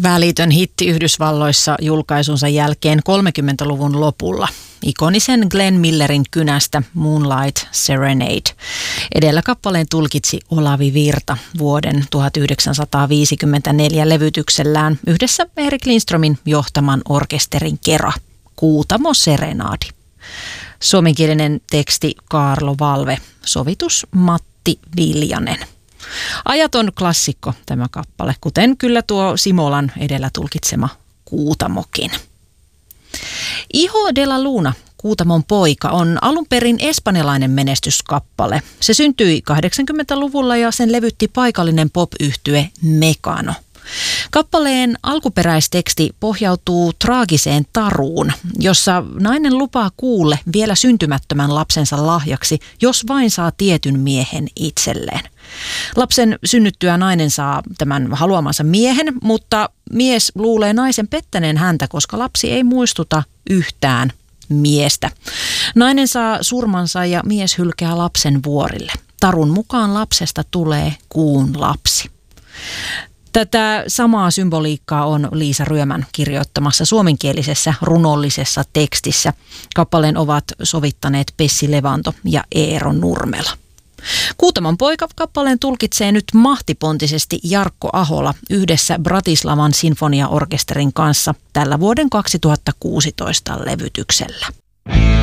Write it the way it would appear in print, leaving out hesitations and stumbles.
Välitön hitti Yhdysvalloissa julkaisunsa jälkeen 30-luvun lopulla. Ikonisen Glenn Millerin kynästä Moonlight Serenade. Edellä kappaleen tulkitsi Olavi Virta vuoden 1954 levytyksellään yhdessä Erik Lindströmin johtaman orkesterin kera. Kuutamo Serenaadi. Suomenkielinen teksti Kaarlo Valve, sovitus Matti Viljanen. Ajaton klassikko tämä kappale, kuten kyllä tuo Simolan edellä tulkitsema Kuutamokin. Hijo de la Luna, Kuutamon poika, on alun perin espanjalainen menestyskappale. Se syntyi 80-luvulla ja sen levytti paikallinen pop-yhtye Mekano. Kappaleen alkuperäisteksti pohjautuu traagiseen taruun, jossa nainen lupaa kuulle vielä syntymättömän lapsensa lahjaksi, jos vain saa tietyn miehen itselleen. Lapsen synnyttyä nainen saa tämän haluamansa miehen, mutta mies luulee naisen pettäneen häntä, koska lapsi ei muistuta yhtään miestä. Nainen saa surmansa ja mies hylkää lapsen vuorille. Tarun mukaan lapsesta tulee kuun lapsi. Tätä samaa symboliikkaa on Liisa Ryömän kirjoittamassa suomenkielisessä runollisessa tekstissä. Kappaleen ovat sovittaneet Pessi Levanto ja Eero Nurmela. Kuutamon poika -kappaleen tulkitsee nyt mahtipontisesti Jarkko Ahola yhdessä Bratislavan sinfoniaorkesterin kanssa tällä vuoden 2016 levytyksellä.